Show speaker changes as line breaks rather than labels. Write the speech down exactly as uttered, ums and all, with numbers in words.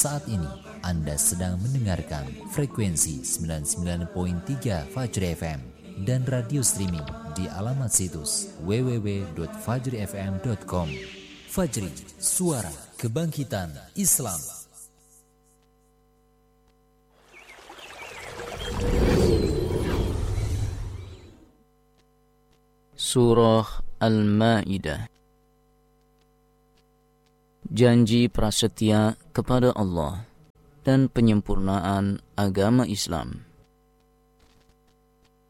Saat ini Anda sedang mendengarkan frekuensi sembilan puluh sembilan koma tiga Fajri F M dan radio streaming di alamat situs w w w titik fajri f m titik com. Fajri, suara kebangkitan Islam.
Surah Al-Ma'idah. Janji prasetia kepada Allah dan penyempurnaan agama Islam.